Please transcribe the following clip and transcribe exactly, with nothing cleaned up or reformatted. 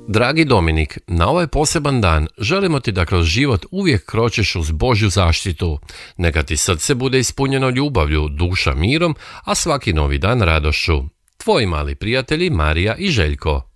Dragi Dominik, na ovaj poseban dan želimo ti da kroz život uvijek kročiš uz Božju zaštitu. Neka ti srce bude ispunjeno ljubavlju, duša mirom, a svaki novi dan radošću. Tvoji mali prijatelji Marija i Željko.